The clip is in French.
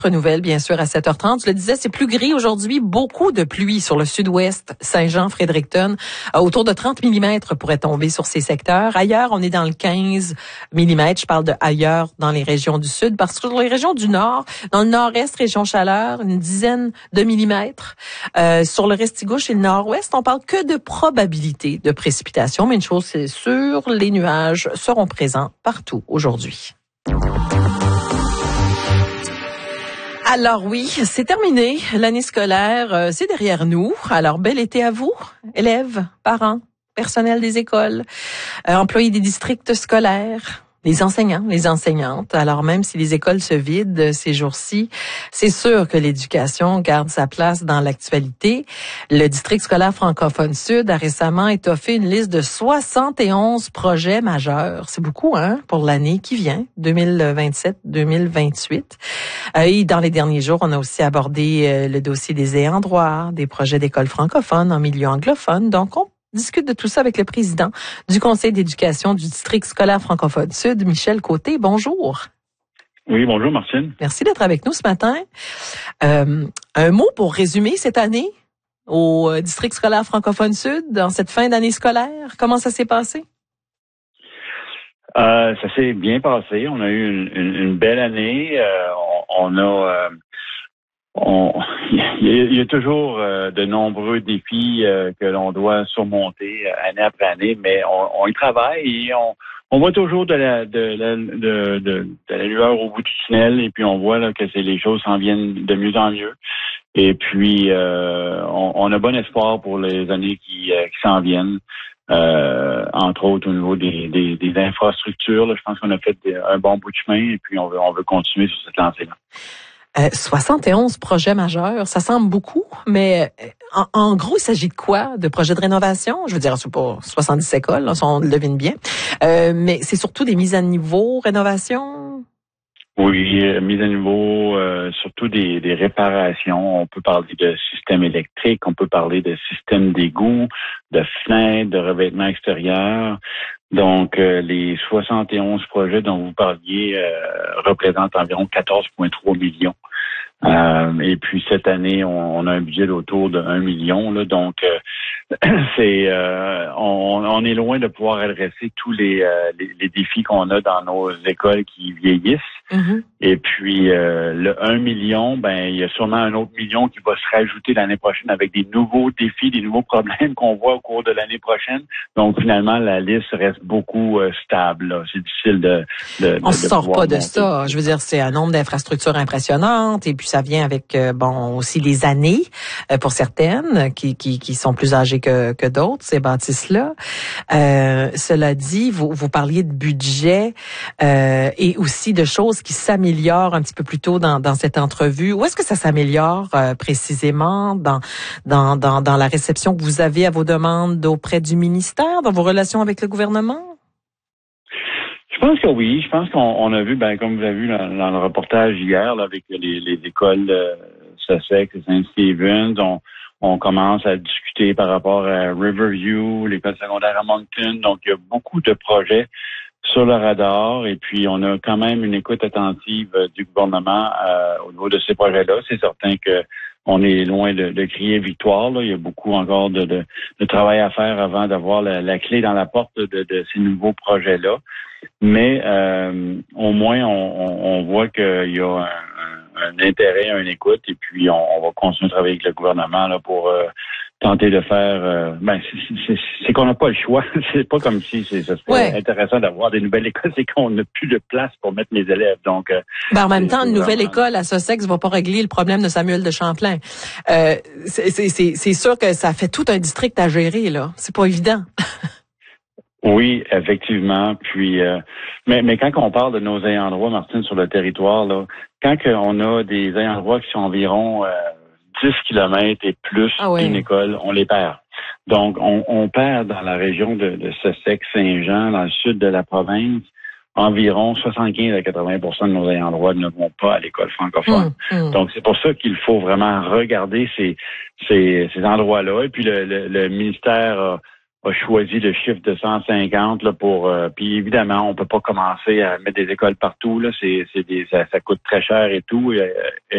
Nouvelle, bien sûr, à 7h30. Je le disais, c'est plus gris aujourd'hui. Beaucoup de pluie sur le sud-ouest, Saint-Jean, Fredericton. Autour de 30 mm pourrait tomber sur ces secteurs. Ailleurs, on est dans le 15 mm. Je parle de ailleurs dans les régions du sud. Parce que dans les régions du nord, dans le nord-est, région chaleur, une dizaine de millimètres. Sur le restigouche et le nord-ouest, on parle que de probabilité de précipitation. Mais une chose, c'est sûre, les nuages seront présents partout aujourd'hui. Alors oui, c'est terminé. L'année scolaire, c'est derrière nous. Alors, bel été à vous, élèves, parents, personnel des écoles, employés des districts scolaires, les enseignants, les enseignantes. Alors, même si les écoles se vident ces jours-ci, c'est sûr que l'éducation garde sa place dans l'actualité. Le district scolaire francophone sud a récemment étoffé une liste de 71 projets majeurs. C'est beaucoup, hein, pour l'année qui vient, 2027-2028. Et dans les derniers jours, on a aussi abordé le dossier des ayants droit, des projets d'écoles francophones en milieu anglophone. Donc, on discute de tout ça avec le président du Conseil d'éducation du district scolaire francophone sud, Michel Côté. Bonjour. Oui, bonjour Martine. Merci d'être avec nous ce matin. Un mot pour résumer cette année au district scolaire francophone sud, dans cette fin d'année scolaire. Comment ça s'est passé? Ça s'est bien passé. On a eu une belle année. Il y a toujours de nombreux défis que l'on doit surmonter année après année, mais on y travaille et on voit toujours de la lueur au bout du tunnel, et puis on voit là, que les choses s'en viennent de mieux en mieux. Et puis on a bon espoir pour les années qui s'en viennent. Entre autres au niveau des infrastructures. Là, je pense qu'on a fait un bon bout de chemin, et puis on veut continuer sur cette lancée-là. 71 projets majeurs, ça semble beaucoup, mais en gros, il s'agit de quoi? De projets de rénovation? Je veux dire, c'est pas 70 écoles, là, on le devine bien. Mais c'est surtout des mises à niveau, rénovations? Oui, mise à niveau, surtout des réparations. On peut parler de système électrique, on peut parler de système d'égout, de fenêtres, de revêtements extérieurs. Donc, les 71 projets dont vous parliez représentent environ 14,3 millions. Et puis cette année, on a un budget autour de 1 million. Là, donc, on est loin de pouvoir adresser tous les défis qu'on a dans nos écoles qui vieillissent. Mm-hmm. Et puis le 1 million, il y a sûrement un autre million qui va se rajouter l'année prochaine avec des nouveaux défis, des nouveaux problèmes qu'on voit au cours de l'année prochaine. Donc finalement, la liste reste beaucoup stable. Là. C'est difficile de on se sort pas de ça. Je veux dire, c'est un nombre d'infrastructures impressionnantes, et puis ça vient avec aussi les années pour certaines qui sont plus âgées que d'autres, ces bâtisses-là. Cela dit, vous parliez de budget et aussi de choses qui s'améliorent un petit peu plus tôt dans cette entrevue. Où est-ce que ça s'améliore précisément dans la réception que vous avez à vos demandes auprès du ministère, dans vos relations avec le gouvernement? Je pense que oui. Je pense qu'on a vu, comme vous avez vu dans le reportage hier, là, avec les écoles Sussex et Saint-Stephen, on commence à discuter par rapport à Riverview, l'école secondaire à Moncton. Donc, il y a beaucoup de projets sur le radar, et puis on a quand même une écoute attentive du gouvernement au niveau de ces projets-là. C'est certain que on est loin de crier victoire. Là. Il y a beaucoup encore de travail à faire avant d'avoir la clé dans la porte de ces nouveaux projets-là. Mais au moins, on voit qu'il y a un intérêt, une écoute, et puis on va continuer de travailler avec le gouvernement là, pour tenter de faire... c'est qu'on n'a pas le choix. C'est pas comme si ça serait intéressant d'avoir des nouvelles écoles, c'est qu'on n'a plus de place pour mettre les élèves. Donc, en même temps, une nouvelle école à Sussex va pas régler le problème de Samuel de Champlain. C'est sûr que ça fait tout un district à gérer, là. C'est pas évident. Oui, effectivement. Puis, mais quand on parle de nos ayants droit, Martine, sur le territoire, là, quand on a des ayants droit qui sont environ 10 kilomètres et plus d'une école, on les perd. Donc, on perd dans la région de Sussex-Saint-Jean, dans le sud de la province, environ 75 à 80 % de nos ayants droit ne vont pas à l'école francophone. Donc, c'est pour ça qu'il faut vraiment regarder ces endroits-là. Et puis, le ministère a choisi le chiffre de 150 là pour puis évidemment on peut pas commencer à mettre des écoles partout là, ça coûte très cher et tout.